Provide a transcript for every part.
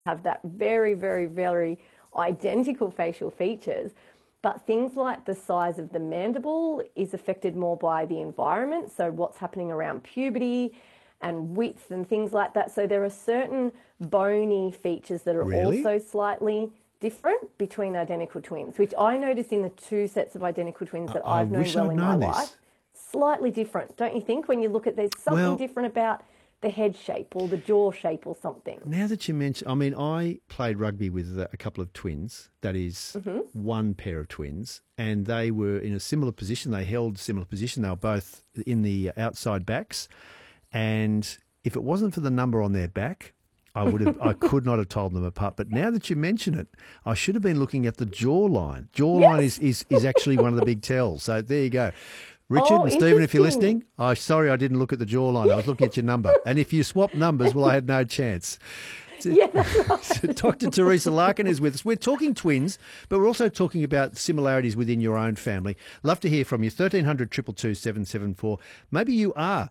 have that very, very, very identical facial features. But things like the size of the mandible is affected more by the environment. So, what's happening around puberty and width and things like that. So, there are certain bony features that are Really? also slightly different between identical twins, which I noticed in the two sets of identical twins that I I've known wish well I'd in my known life. this. Slightly different, don't you think? When you look at there's something Well, different about the head shape or the jaw shape or something. now that you mention, I mean, I played rugby with a couple of twins, that is one pair of twins, and they were in a similar position. They held a similar position. They were both in the outside backs. And if it wasn't for the number on their back, I could not have told them apart. But now that you mention it, I should have been looking at the jawline. Jawline Yes. is actually one of the big tells. So there you go. Richard Oh, and Stephen, if you're interesting. listening, sorry I didn't look at the jawline. I was looking at your number. And if you swap numbers, well, I had no chance. Yeah, that's right. Dr. Teresa Larkin is with us. We're talking twins, but we're also talking about similarities within your own family. Love to hear from you. 1300 222 774. Maybe you are.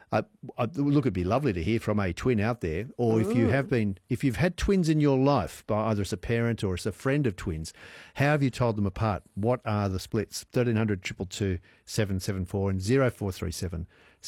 Look, it'd be lovely to hear from a twin out there, or if you've had twins in your life, by either as a parent or as a friend of twins, how have you told them apart? What are the splits? 1300 222 774 and 0437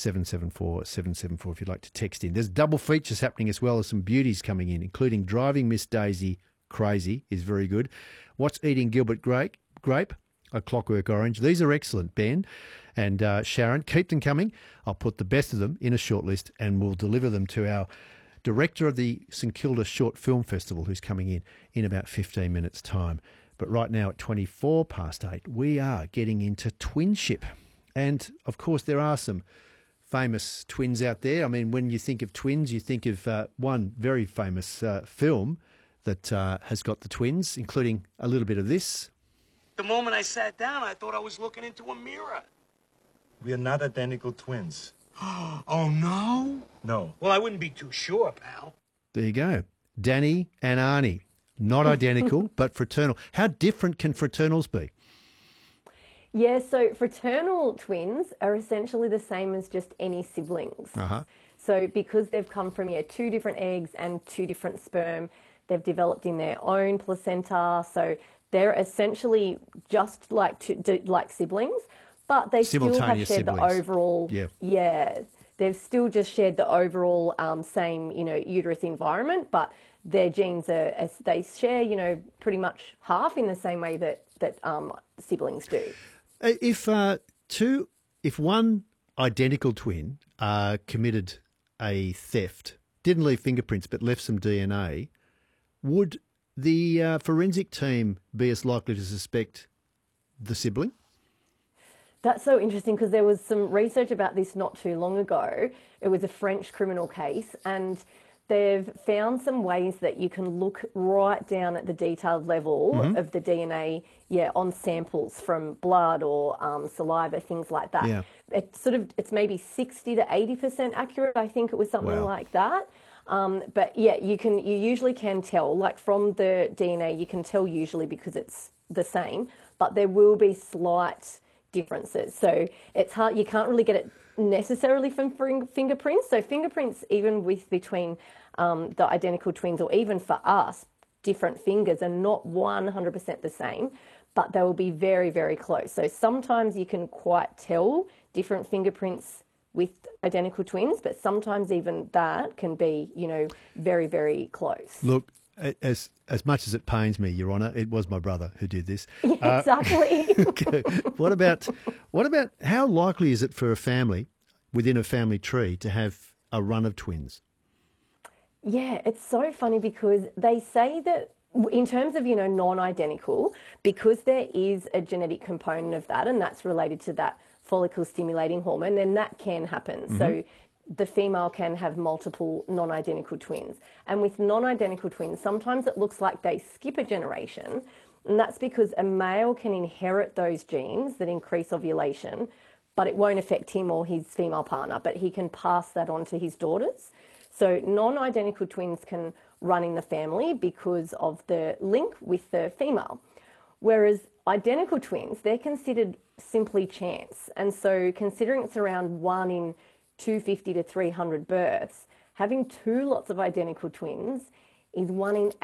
774 774 if you'd like to text in. There's double features happening as well as some beauties coming in, including Driving Miss Daisy Crazy is very good. What's Eating Gilbert Grape? A Clockwork Orange. These are excellent, Ben and Sharon. Keep them coming. I'll put the best of them in a shortlist and we'll deliver them to our director of the St Kilda Short Film Festival, who's coming in about 15 minutes' time. But right now at 24 past 8, we are getting into twinship. And, of course, there are some famous twins out there. I mean, when you think of twins, you think of one very famous film that has got the twins, including a little bit of this. The moment I sat down, I thought I was looking into a mirror. We are not identical twins. Oh, no? No. Well, I wouldn't be too sure, pal. There you go. Danny and Arnie. Not identical, but fraternal. How different can fraternals be? Yeah, so fraternal twins are essentially the same as just any siblings. Uh-huh. So because they've come from two different eggs and two different sperm, they've developed in their own placenta. So they're essentially just like siblings, but they still have Simultaneous shared the siblings. overall. Yeah. Yeah, they've still just shared the overall same uterus environment, but their genes are as they share pretty much half in the same way that siblings do. If if one identical twin committed a theft, didn't leave fingerprints but left some DNA, would the forensic team be as likely to suspect the sibling? That's so interesting because there was some research about this not too long ago. It was a French criminal case, and they've found some ways that you can look right down at the detailed level of the DNA, on samples from blood or saliva, things like that. Yeah. It's maybe 60 to 80% accurate. I think it was something Wow. like that. But yeah, you usually can tell, like from the DNA, you can tell usually because it's the same, but there will be slight differences. So it's hard, you can't really get it necessarily from fingerprints. So fingerprints, even between the identical twins, or even for us, different fingers are not 100% the same, but they will be very, very close. So sometimes you can quite tell different fingerprints with identical twins, but sometimes even that can be, very, very close. Look, as much as it pains me, Your Honour, it was my brother who did this. Yeah, exactly. Okay. What about how likely is it for a family within a family tree to have a run of twins? Yeah, it's so funny because they say that in terms of, non-identical, because there is a genetic component of that, and that's related to that follicle stimulating hormone, then that can happen. So the female can have multiple non-identical twins. And with non-identical twins, sometimes it looks like they skip a generation, and that's because a male can inherit those genes that increase ovulation, but it won't affect him or his female partner, but he can pass that on to his daughters. So non-identical twins can run in the family because of the link with the female. Whereas identical twins, they're considered simply chance. And so considering it's around 1 in 250 to 300 births, having two lots of identical twins is 1 in